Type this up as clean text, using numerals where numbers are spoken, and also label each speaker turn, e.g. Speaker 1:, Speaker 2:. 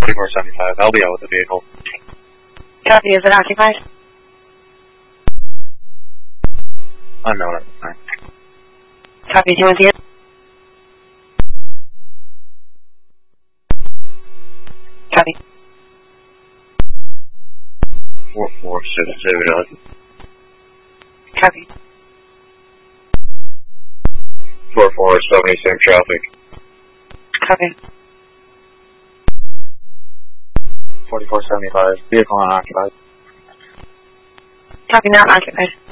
Speaker 1: 4475. I'll be out with the vehicle.
Speaker 2: Copy, is it occupied?
Speaker 1: Unknown at the time.
Speaker 2: Copy, 2 and 10. Copy.
Speaker 1: 4470.
Speaker 2: Copy.
Speaker 1: 4470, same traffic.
Speaker 2: Copy.
Speaker 1: 4475, vehicle unoccupied.
Speaker 2: Copy, not occupied.